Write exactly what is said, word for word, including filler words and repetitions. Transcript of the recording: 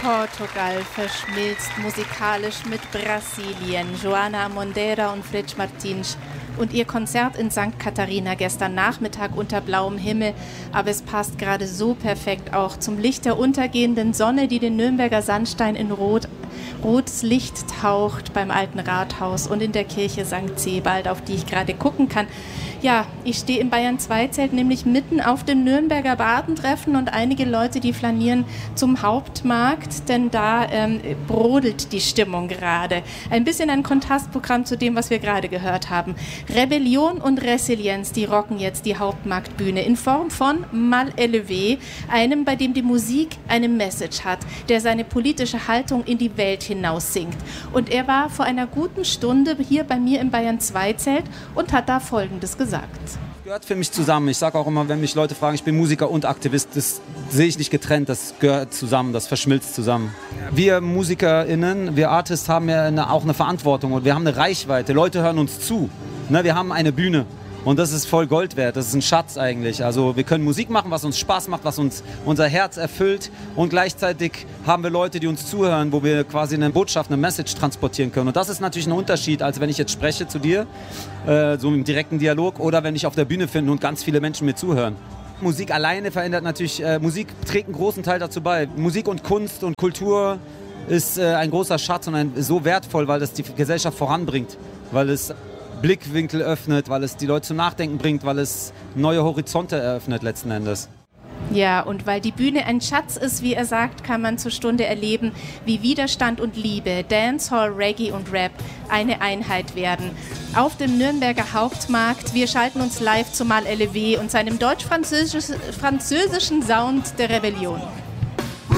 Portugal verschmilzt musikalisch mit Brasilien. Joana Monteira und Frei Martins. Und ihr Konzert in Sankt Katharina gestern Nachmittag unter blauem Himmel. Aber es passt gerade so perfekt auch zum Licht der untergehenden Sonne, die den Nürnberger Sandstein in Rot, rotes Licht taucht beim alten Rathaus und in der Kirche Sankt Sebald, auf die ich gerade gucken kann. Ja, ich stehe im Bayern zwei Zelt, nämlich mitten auf dem Nürnberger Badentreffen und einige Leute, die flanieren zum Hauptmarkt, denn da ähm, brodelt die Stimmung gerade. Ein bisschen ein Kontrastprogramm zu dem, was wir gerade gehört haben. Rebellion und Resilienz, die rocken jetzt die Hauptmarktbühne in Form von Mal Élevé, einem, bei dem die Musik eine Message hat, der seine politische Haltung in die Welt hinaus singt. Und er war vor einer guten Stunde hier bei mir im Bayern zwei Zelt und hat da Folgendes gesagt. Das gehört für mich zusammen. Ich sage auch immer, wenn mich Leute fragen, ich bin Musiker und Aktivist, das sehe ich nicht getrennt, das gehört zusammen, das verschmilzt zusammen. Wir MusikerInnen, wir Artists haben ja eine, auch eine Verantwortung und wir haben eine Reichweite. Leute hören uns zu. Ne, wir haben eine Bühne und das ist voll Gold wert, das ist ein Schatz eigentlich. Also wir können Musik machen, was uns Spaß macht, was uns unser Herz erfüllt und gleichzeitig haben wir Leute, die uns zuhören, wo wir quasi eine Botschaft, eine Message transportieren können. Und das ist natürlich ein Unterschied, als wenn ich jetzt spreche zu dir, äh, so im direkten Dialog oder wenn ich auf der Bühne bin und ganz viele Menschen mir zuhören. Musik alleine verändert natürlich, äh, Musik trägt einen großen Teil dazu bei. Musik und Kunst und Kultur ist äh, ein großer Schatz und ein, so wertvoll, weil das die Gesellschaft voranbringt, weil es Blickwinkel öffnet, weil es die Leute zum Nachdenken bringt, weil es neue Horizonte eröffnet letzten Endes. Ja, und weil die Bühne ein Schatz ist, wie er sagt, kann man zur Stunde erleben, wie Widerstand und Liebe, Dancehall, Reggae und Rap eine Einheit werden. Auf dem Nürnberger Hauptmarkt, wir schalten uns live zu Mal Élevé und seinem deutsch-französischen Sound der Rebellion.